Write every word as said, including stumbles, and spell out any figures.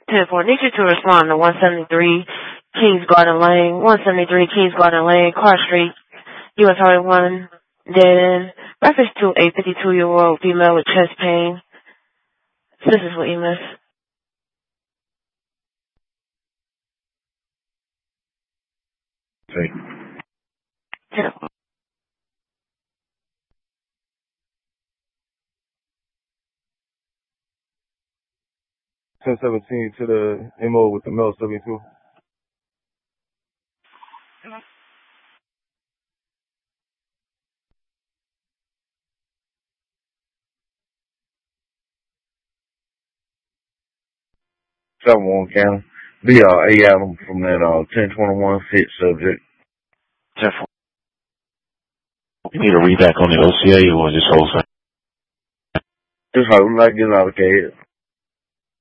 ten four, need you to respond to one seventy-three Kings Garden Lane, one seventy-three Kings Garden Lane, Car Street, U S Highway one, dead end. Reference to a fifty-two-year-old female with chest pain. So this is what you missed. Okay. ten seventeen to the M O with the Mel seventy-two. seven one County. Be uh, A Adam from that uh, ten twenty-one fit subject. ten four. You need a read back on the O C A or just whole thing? Just hope like get out of the